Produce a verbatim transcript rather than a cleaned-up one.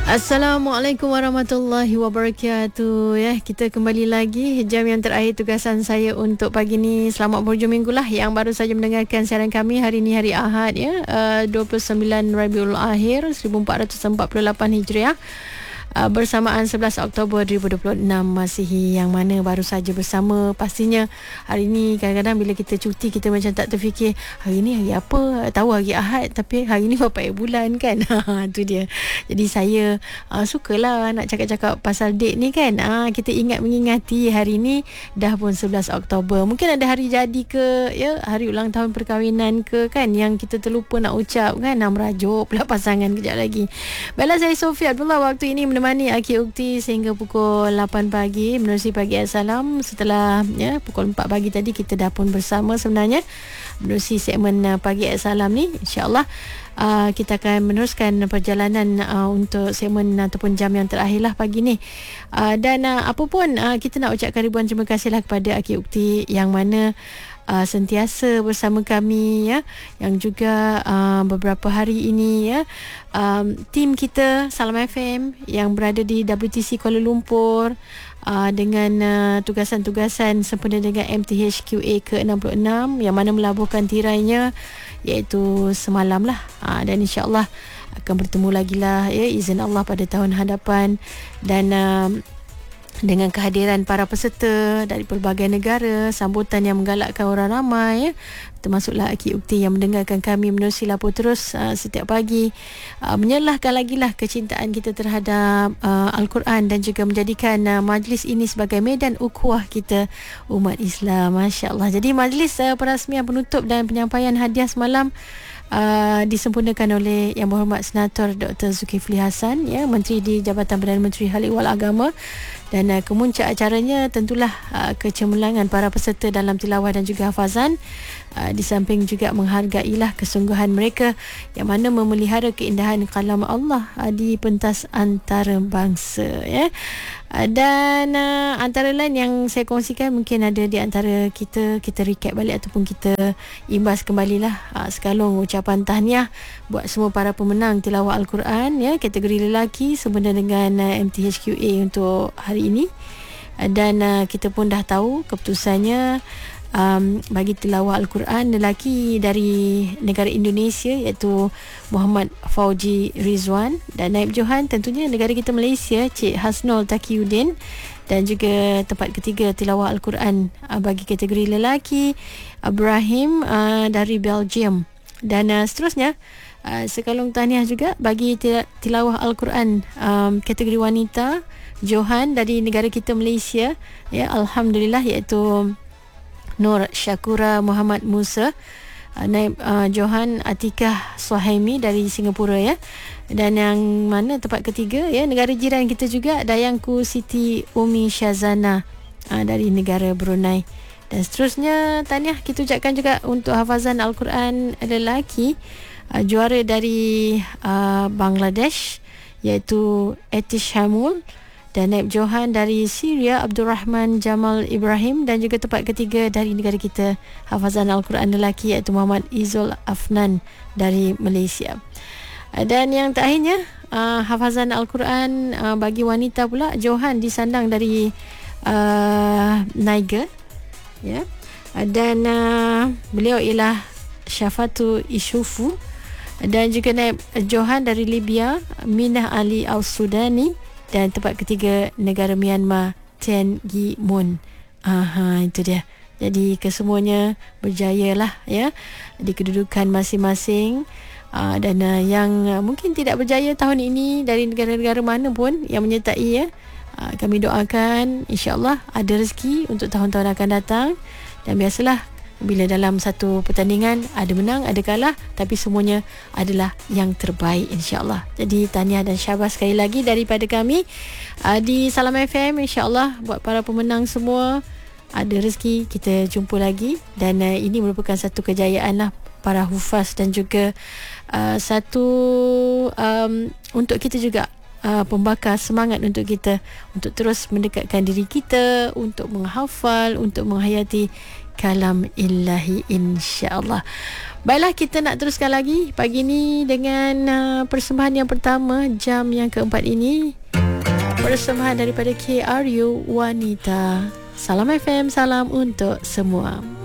Assalamualaikum warahmatullahi wabarakatuh. Ya, kita kembali lagi jam yang terakhir tugasan saya untuk pagi ni. Selamat berhujung minggu lah yang baru saja mendengarkan siaran kami hari ni hari Ahad ya, uh, dua puluh sembilan Rabiul Akhir seribu empat ratus empat puluh lapan Hijriah. Uh, bersamaan sebelas Oktober dua ribu dua puluh enam Masihi, yang mana baru saja bersama. Pastinya hari ni kadang-kadang bila kita cuti, kita macam tak terfikir hari ni hari apa, tahu hari Ahad tapi hari ni berapa bulan kan. Itu dia. Jadi saya uh, sukalah nak cakap-cakap pasal date ni kan. uh, Kita ingat mengingati hari ni dah pun sebelas Oktober. Mungkin ada hari jadi ke, ya, hari ulang tahun perkahwinan ke kan, yang kita terlupa nak ucap kan. Nak merajuk pula pasangan kejap lagi. Baiklah, saya Sofia Abdullah waktu ini menemani Aki Ukti sehingga pukul lapan pagi menerusi Pagi Assalam. Setelah ya, pukul empat pagi tadi kita dah pun bersama sebenarnya menerusi segmen uh, Pagi Assalam ni. InsyaAllah uh, kita akan meneruskan perjalanan uh, untuk segmen ataupun jam yang terakhir lah pagi ni. Uh, dan uh, apa pun uh, kita nak ucapkan ribuan terima kasih lah kepada Aki Ukti yang mana Uh, sentiasa bersama kami ya, yang juga uh, beberapa hari ini ya, um, tim kita Salam F M yang berada di W T C Kuala Lumpur uh, dengan uh, tugasan-tugasan sempena dengan M T H Q A ke enam puluh enam yang mana melabuhkan tirainya iaitu semalam lah. uh, dan insyaAllah akan bertemu lagi lah ya, izin Allah pada tahun hadapan. Dan uh, dengan kehadiran para peserta dari pelbagai negara, sambutan yang menggalakkan orang ramai ya, termasuklah Aki Ukti yang mendengarkan kami menerusi lapor terus uh, setiap pagi, uh, menyelahkan lagi lah kecintaan kita terhadap uh, Al-Quran dan juga menjadikan uh, majlis ini sebagai medan ukhuwah kita umat Islam. Masya Allah. Jadi majlis uh, perasmian penutup dan penyampaian hadiah semalam Uh, disempurnakan oleh Yang Berhormat Senator Doktor Zulkifli Hasan ya, Menteri di Jabatan Perdana Menteri Hal Ehwal Agama. Dan uh, kemuncak acaranya tentulah uh, kecemerlangan para peserta dalam tilawah dan juga hafazan, uh, di samping juga menghargailah kesungguhan mereka yang mana memelihara keindahan kalam Allah uh, di pentas antarabangsa ya. Uh, dan uh, antara lain yang saya kongsikan, mungkin ada di antara kita kita recap balik ataupun kita imbas kembalilah uh, sekalung ucapan tahniah buat semua para pemenang tilawah Al-Quran ya, kategori lelaki sempena dengan uh, M T H Q A untuk hari ini. uh, dan uh, kita pun dah tahu keputusannya um, bagi tilawah Al-Quran lelaki dari negara Indonesia iaitu Muhammad Fauji Rizwan, dan naib johan tentunya negara kita Malaysia Cik Hasnul Taqiyuddin. Dan juga tempat ketiga tilawah Al-Quran uh, bagi kategori lelaki Ibrahim uh, dari Belgium. Dan uh, seterusnya uh, sekalung tahniah juga bagi tilawah Al-Quran um, kategori wanita Johan dari negara kita Malaysia ya, alhamdulillah, iaitu Nur Syakura Muhammad Musa, uh, naib uh, Johan Atikah Suhaimi dari Singapura ya. Dan yang mana tempat ketiga ya, negara jiran kita juga Dayangku Siti Umi Syazana uh, dari negara Brunei. Dan seterusnya tahniah kita ucapkan juga untuk hafazan Al-Quran lelaki uh, juara dari uh, Bangladesh iaitu Etish Hamul, dan naib johan dari Syria Abdul Rahman Jamal Ibrahim, dan juga tempat ketiga dari negara kita hafazan Al-Quran lelaki iaitu Muhammad Izul Afnan dari Malaysia. uh, dan yang terakhirnya uh, hafazan Al-Quran uh, bagi wanita pula johan disandang dari uh, Niger ya. Dan uh, beliau ialah Syafatu Ishufu, dan juga naib johan dari Libya Minah Ali Al-Sudani, dan tempat ketiga negara Myanmar Ten Gi Mun. Aha, itu dia. Jadi kesemuanya berjaya lah ya di kedudukan masing-masing. Uh, dan uh, yang uh, mungkin tidak berjaya tahun ini dari negara-negara mana pun yang menyertai ya, uh, kami doakan insya-Allah ada rezeki untuk tahun-tahun akan datang. Dan biasalah bila dalam satu pertandingan ada menang ada kalah, tapi semuanya adalah yang terbaik insya-Allah. Jadi tahniah dan syabas sekali lagi daripada kami uh, di Salam F M. Insya-Allah buat para pemenang semua ada rezeki kita jumpa lagi. Dan uh, ini merupakan satu kejayaan lah para hufaz, dan juga uh, satu um, untuk kita juga uh, pembakar semangat untuk kita untuk terus mendekatkan diri kita, untuk menghafal, untuk menghayati kalam ilahi, insya-Allah. Baiklah, kita nak teruskan lagi pagi ni dengan uh, persembahan yang pertama jam yang keempat ini. Persembahan daripada K R U Wanita. Salam F M, salam untuk semua.